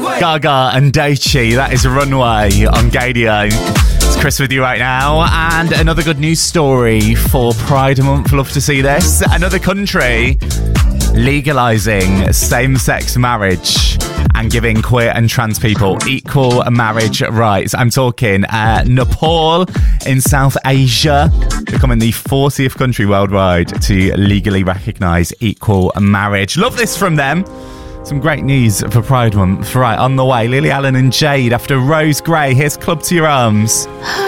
Gaga and Doechii, that is Runway on Gadio. It's Chris with you right now, and another good news story for Pride Month. Love to see this. Another country legalising same-sex marriage and giving queer and trans people equal marriage rights. I'm talking Nepal in South Asia, becoming the 40th country worldwide to legally recognise equal marriage. Love this from them. Some great news for Pride Month. Right, on the way, Lily Allen and Jade after Rose Gray. Here's Club to Your Arms.